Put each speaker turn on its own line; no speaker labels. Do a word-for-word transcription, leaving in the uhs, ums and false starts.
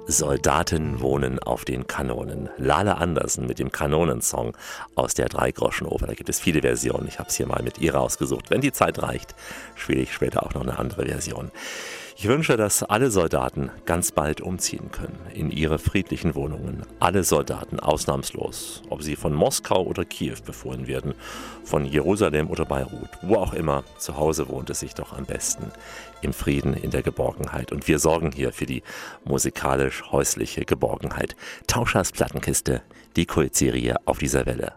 Soldaten wohnen auf den Kanonen. Lale Andersen mit dem Kanonensong aus der Dreigroschenoper. Da gibt es viele Versionen. Ich habe es hier mal mit ihr rausgesucht. Wenn die Zeit reicht, spiele ich später auch noch eine andere Version. Ich wünsche, dass alle Soldaten ganz bald umziehen können in ihre friedlichen Wohnungen. Alle Soldaten, ausnahmslos. Ob sie von Moskau oder Kiew befohlen werden, von Jerusalem oder Beirut, wo auch immer. Zu Hause wohnt es sich doch am besten. Im Frieden, in der Geborgenheit. Und wir sorgen hier für die musikalisch-häusliche Geborgenheit. Tauschers Plattenkiste, die Kultserie auf dieser Welle.